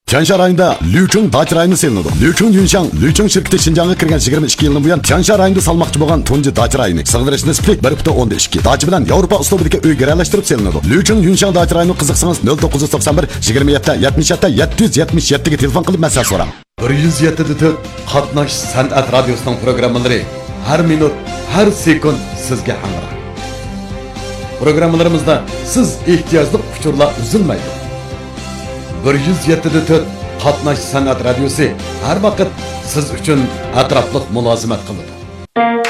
Tiansha rayonida Liuchun Dach rayoni selinadi. Liuchun Yunshang, Liuchun şirketi Şinjan'a kirgan 22 yildan buyon Tiansha rayonida salmoqchi bo'lgan tunji Dach rayoni. Sig'dirish nisbati 1.2. Dach bilan Yevropa uslubidagi uy garalashtirib selinadi. Liuchun Yunshang Dach rayoni qiziqsangiz 0991 27 77 777 ga telefon qilib masala so'rang. 107.4 Qatnash san'at radiosining programmalari har minut, har sekund sizga hamroh. Programmalarimizda siz ehtiyojli uchurlar uzilmaydi. 107.4 Qatnash san'at radiosi har vaqt siz uchun atrofliq mulozimat qiladi.